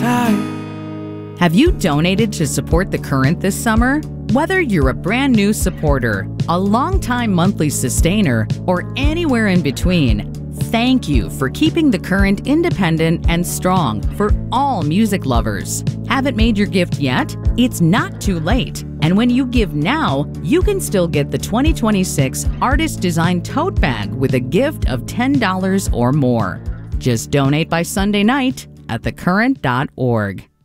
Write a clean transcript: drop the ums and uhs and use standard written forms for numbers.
time. Have you donated to support The Current this summer? Whether you're a brand new supporter, a longtime monthly sustainer, or anywhere in between, thank you for keeping The Current independent and strong for all music lovers. Haven't made your gift yet? It's not too late. And when you give now, you can still get the 2026 Artist Design Tote Bag with a gift of $10 or more. Just donate by Sunday night at thecurrent.org.